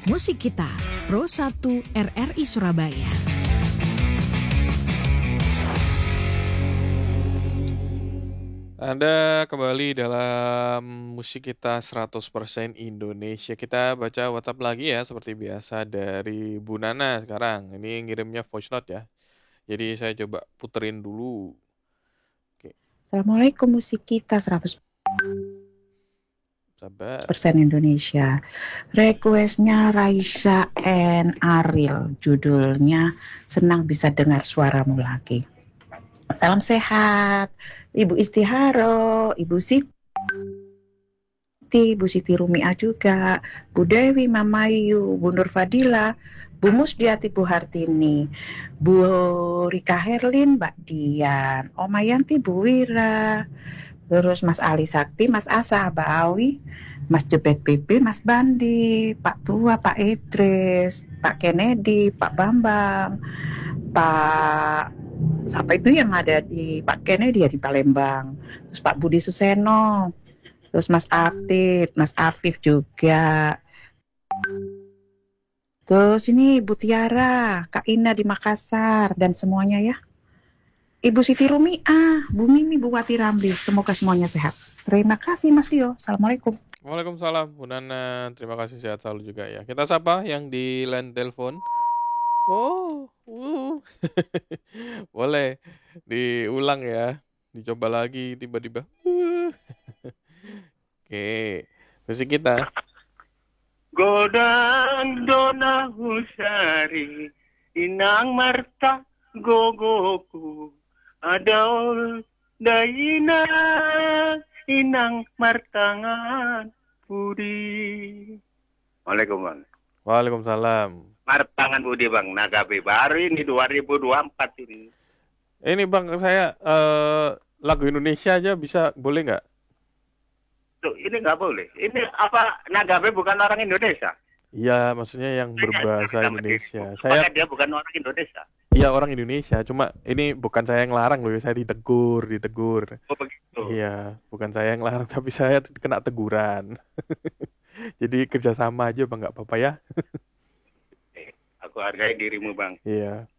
Musik Kita, Pro 1 RRI Surabaya. Anda kembali dalam Musik Kita 100% Indonesia. Kita baca WhatsApp lagi ya, seperti biasa dari Bu Nana sekarang. Ini ngirimnya voice note ya. Jadi saya coba puterin dulu. Oke, Assalamualaikum, Musik Kita 100% sabar. Indonesia. Requestnya Raisa and Ariel. Judulnya Senang Bisa Dengar Suaramu Lagi. Salam sehat, Ibu Istiharo, Ibu Siti Rumia juga, Bu Dewi, Mama Yu, Bu Nur Fadila, Bu Musdiati, Bu Hartini, Bu Rika Herlin, Mbak Dian, Oma Yanti, Bu Wira, terus Mas Ali Sakti, Mas Asa, Mbak Awi, Mas Jebet BB, Mas Bandi, Pak Tua, Pak Idris, Pak Kennedy, Pak Bambang, Pak siapa itu yang ada di Pak Kennedy ya di Palembang, terus Pak Budi Suseno, terus Mas Atit, Mas Afif juga, terus ini Ibu Tiara, Kak Ina di Makassar, dan semuanya ya. Ibu Siti Rumiah, Bu Mimi, Bu Wati Ramli, semoga semuanya sehat. Terima kasih Mas Dio, Assalamualaikum. Waalaikumsalam Bu Nana. Terima kasih, sehat selalu juga ya. Kita sapa yang di line telepon. Oh, boleh diulang ya. Dicoba lagi tiba-tiba. Oke, Musik Kita. Godang dona husari inang marta gogoku adaul daina inang martangan budi. Waalaikumsalam Bang. Waalaikumsalam. Martangan budi Bang, Nagabe baru ini 2024 ini. Ini Bang, saya lagu Indonesia aja bisa, boleh nggak? Tuh, ini nggak boleh. Ini apa, Nagabe bukan orang Indonesia? Iya, maksudnya yang berbahasa Indonesia. Saya dia bukan orang Indonesia. iya orang Indonesia, cuma ini bukan saya yang larang loh, saya ditegur. Oh begitu. Iya, bukan saya yang larang, tapi saya kena teguran. Jadi kerjasama aja Bang, nggak apa-apa ya. Aku hargai dirimu Bang. Iya.